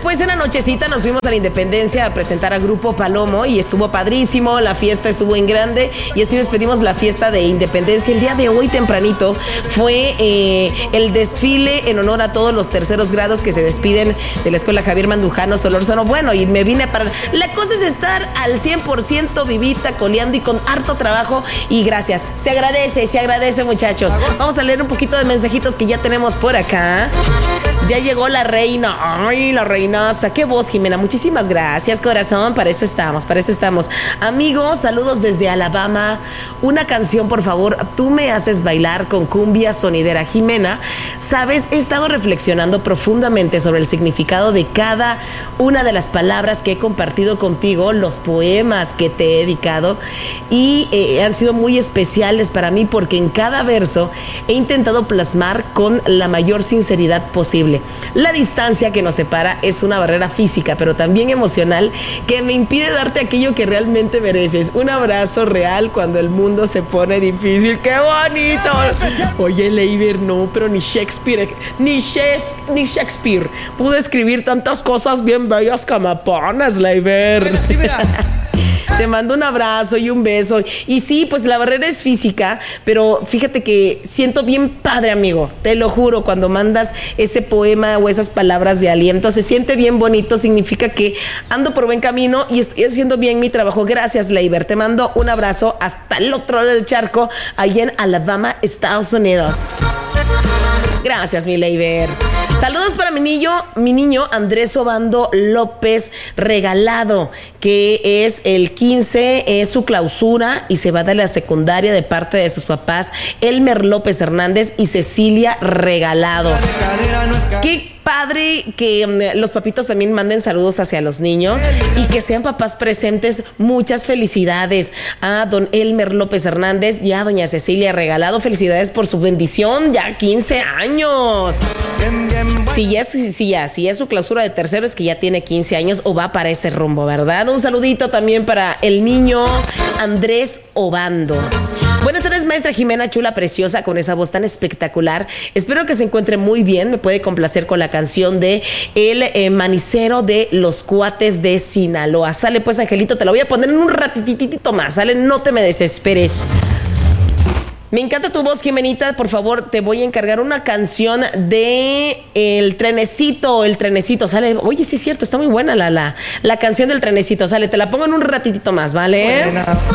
después en la nochecita nos fuimos a la Independencia a presentar a Grupo Palomo y estuvo padrísimo, la fiesta estuvo en grande y así despedimos la fiesta de Independencia. El día de hoy tempranito fue el desfile en honor a todos los terceros grados que se despiden de la Escuela Javier Mandujano Solórzano. Bueno, y me vine para... La cosa es estar al 100% vivita, coleando y con harto trabajo y gracias. Se agradece muchachos. Vamos a leer un poquito de mensajitos que ya tenemos por acá. Ya llegó la reina. Ay, la reinaza. Qué voz, Jimena. Muchísimas gracias, corazón. Para eso estamos. Amigos, saludos desde Alabama. Una canción, por favor. Tú me haces bailar con cumbia sonidera. Jimena, sabes, he estado reflexionando profundamente sobre el significado de cada una de las palabras que he compartido contigo, los poemas que te he dedicado y han sido muy especiales para mí porque en cada verso he intentado plasmar con la mayor sinceridad posible. La distancia que nos separa es una barrera física, pero también emocional que me impide darte aquello que realmente mereces. Un abrazo real cuando el mundo se pone difícil. ¡Qué bonito! Oye, Leiber, no, pero ni Shakespeare pudo escribir tantas cosas bien bellas como pones, Leiber. Te mando un abrazo y un beso. Y sí, pues la barrera es física, pero fíjate que siento bien padre, amigo. Te lo juro, cuando mandas ese poema o esas palabras de aliento, se siente bien bonito. Significa que ando por buen camino y estoy haciendo bien mi trabajo. Gracias, Leiber. Te mando un abrazo hasta el otro lado del charco, allá en Alabama, Estados Unidos. Gracias, mi Leiber. Saludos para mi niño Andrés Obando López Regalado, que es el 15, es su clausura y se va de la secundaria de parte de sus papás Elmer López Hernández y Cecilia Regalado. Qué padre que los papitos también manden saludos hacia los niños y que sean papás presentes. Muchas felicidades a don Elmer López Hernández y a doña Cecilia Regalado. Felicidades por su bendición, ya 15 años. Si es su clausura de tercero, es que ya tiene 15 años o va para ese rumbo, ¿verdad? Un saludito también para el niño Andrés Obando. Buenas tardes, maestra Jimena, chula, preciosa, con esa voz tan espectacular. Espero que se encuentre muy bien. Me puede complacer con la canción de El Manicero de los Cuates de Sinaloa. Sale pues, Angelito, te la voy a poner en un ratititito más, ¿sale? No te me desesperes. Me encanta tu voz, Jimenita. Por favor, te voy a encargar una canción de El Trenecito. Sale. Oye, sí es cierto, está muy buena la canción del Trenecito. Sale, te la pongo en un ratitito más, ¿vale? Buena.